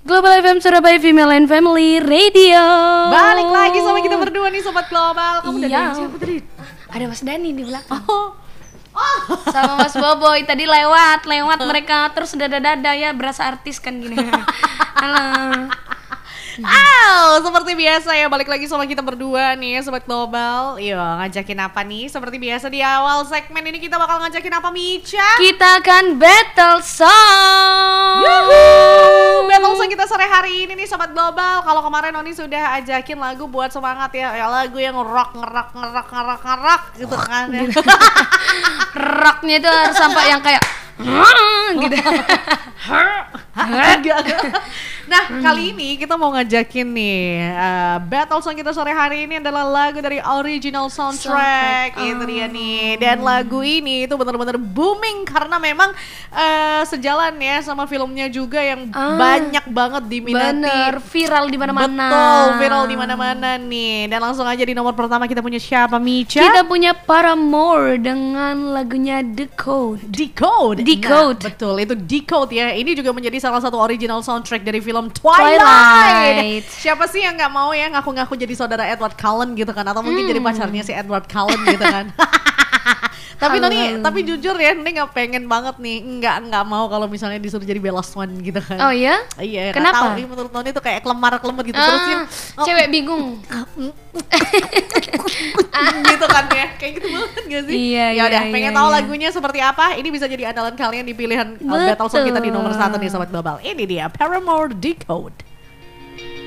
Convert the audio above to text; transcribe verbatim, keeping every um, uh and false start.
Global F M Surabaya Female and Family Radio. Balik lagi sama kita berdua nih Sobat Global. Kamu udah Iya. dari siapa tadi? Ada Mas Dani di belakang. Oh. Oh. Sama Mas Boboy tadi lewat, lewat mereka terus dada-dada ya, berasa artis kan gini. Halo. Aw, seperti biasa ya, balik lagi sama kita berdua nih ya Sobat Global. Yo, ngajakin apa nih? Seperti biasa di awal segmen ini kita bakal ngajakin apa, Micha? Kita akan battle song. Yuhu! Battle song kita sore hari ini nih Sobat Global. Kalau kemarin Noni sudah ajakin lagu buat semangat ya, ya lagu yang rock, ngerak, ngerak, ngerak, ngerak gitu kan ya. Rocknya itu harus sampai yang kayak gitu. Nah, kali ini kita mau ngajakin nih uh, battle song kita sore hari ini adalah lagu dari original soundtrack, Soundtrack. itu dia nih. Dan lagu ini itu benar-benar booming karena memang uh, sejalan ya sama filmnya juga yang Ah, banyak banget diminati. Bener, viral di mana-mana. Betul, viral di mana-mana nih. Dan langsung aja di nomor pertama kita punya siapa, Micha? Kita punya Paramore dengan lagunya Decode. Decode. Decode. Nah, betul, itu Decode ya. Ini juga menjadi salah satu original soundtrack dari film Twilight. Twilight. Siapa sih yang nggak mau ya ngaku-ngaku jadi saudara Edward Cullen gitu kan, atau mungkin Hmm. jadi pacarnya si Edward Cullen gitu kan. Tapi Halo, Noni, halo. tapi jujur ya, Noni nggak pengen banget nih, nggak nggak mau kalau misalnya disuruh jadi Bella Swan gitu kan. Oh ya? Iya, nggak Kenapa? tahu, ini menurut Noni tuh kayak kelemar-kelemar gitu terus Ah, ya. Oh, cewek bingung. gitu kan ya, kayak gitu banget gak sih? Iya, Ya udah, iya, pengen iya, tahu iya. lagunya seperti apa? Ini bisa jadi andalan kalian di pilihan uh, battle song kita di nomor satu nih Sobat Global. Ini dia Paramore Decode.